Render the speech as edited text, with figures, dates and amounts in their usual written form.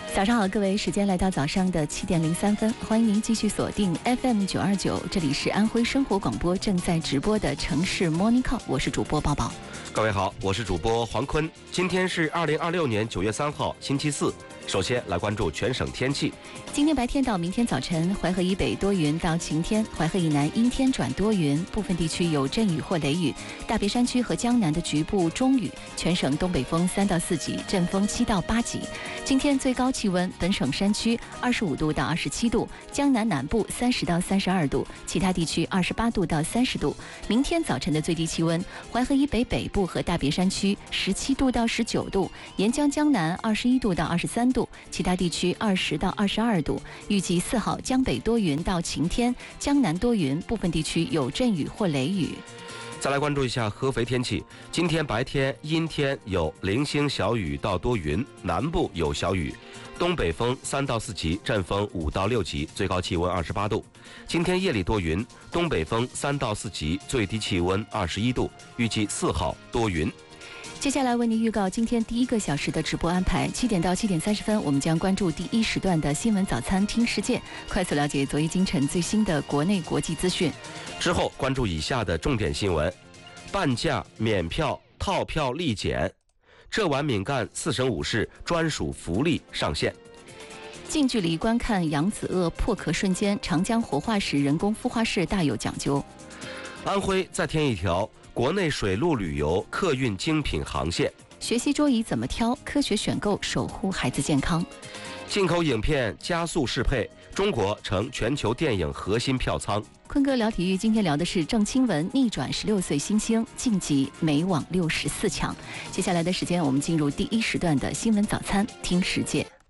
早上好，各位，时间来到早上的7点03分，欢迎您继续锁定 FM 929，这里是安徽生活广播正在直播的城市 Morning Call， 我是主播抱抱。 各位好，我是主播黄坤。今天是2026年9月3号，星期四。首先来关注全省天气。 今天白天到明天早晨，淮河以北多云到晴天，淮河以南阴天转多云，部分地区有阵雨或雷雨，大别山区和江南的局部中雨，全省东北风3到4级，阵风7到8级。今天最高气温，本省山区25度到27度，江南南部30到32度，其他地区28度到30度。明天早晨的最低气温，淮河以北北部和大别山区17度到19度，沿江江南21度到23度，其他地区20到22度。预计4号江北多云到晴天，江南多云，部分地区有阵雨或雷雨。 再来关注一下合肥天气。今天白天阴天，有零星小雨到多云，南部有小雨，东北风3到4级，阵风5到6级，最高气温28度。今天夜里多云，东北风3到4级，最低气温21度。预计4号多云。 接下来为您预告今天第1个小时的直播安排。7点到7点30分，我们将关注第1时段的新闻早餐听世界，快速了解昨夜今晨最新的国内国际资讯。 之后关注以下的重点新闻：半价、免票、套票立减，浙皖闽赣4省5市专属福利上线。 近距离观看扬子鳄破壳瞬间，长江活化石人工孵化室大有讲究。 安徽再添一条国内水陆旅游客运精品航线。 学习桌椅怎么挑？科学选购，守护孩子健康。 进口影片加速适配，中国成全球电影核心票仓。 坤哥聊体育，今天聊的是郑钦文逆转16岁新星，晋级美网64强。接下来的时间，我们进入第1时段的新闻早餐听世界。